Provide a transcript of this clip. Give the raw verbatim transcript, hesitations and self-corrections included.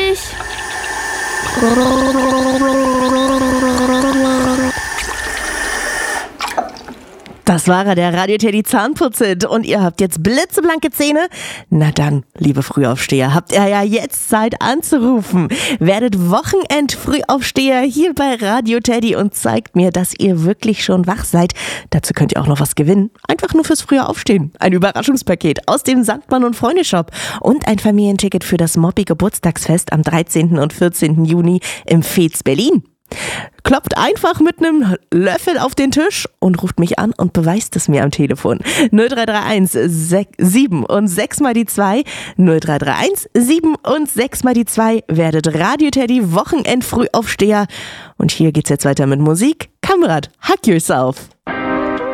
dich. Das war er, der Radio Teddy Zahnputzhit. Und ihr habt jetzt blitzeblanke Zähne? Na dann, liebe Frühaufsteher, habt ihr ja jetzt Zeit anzurufen. Werdet Wochenend-Frühaufsteher hier bei Radio Teddy und zeigt mir, dass ihr wirklich schon wach seid. Dazu könnt ihr auch noch was gewinnen. Einfach nur fürs frühe Aufstehen. Ein Überraschungspaket aus dem Sandmann und Freunde Shop und ein Familienticket für das Moppi Geburtstagsfest am dreizehnten und vierzehnten Juni im Fez Berlin. Klopft einfach mit einem Löffel auf den Tisch und ruft mich an und beweist es mir am Telefon. null drei drei eins sieben und sechs mal die zwei. null drei drei eins sieben und sechs mal die zwei. Werdet Radio Teddy Wochenend Frühaufsteher. Und hier geht's jetzt weiter mit Musik. Kamerad, Hack Yourself.